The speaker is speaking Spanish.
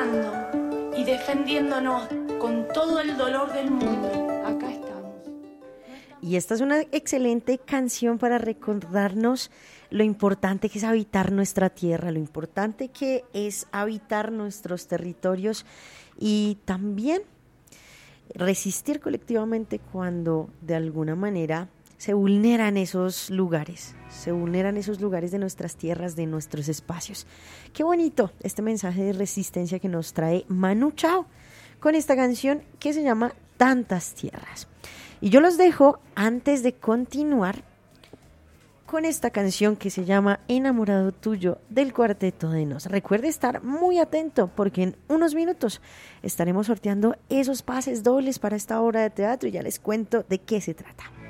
luchando y defendiéndonos con todo el dolor del mundo. Acá estamos. Y esta es una excelente canción para recordarnos lo importante que es habitar nuestra tierra, lo importante que es habitar nuestros territorios y también resistir colectivamente cuando de alguna manera se vulneran esos lugares de nuestras tierras, de nuestros espacios. Qué bonito este mensaje de resistencia que nos trae Manu Chao con esta canción que se llama Tantas Tierras. Y yo los dejo antes de continuar con esta canción que se llama Enamorado Tuyo del Cuarteto de Nos. Recuerde estar muy atento porque en unos minutos estaremos sorteando esos pases dobles para esta obra de teatro y ya les cuento de qué se trata.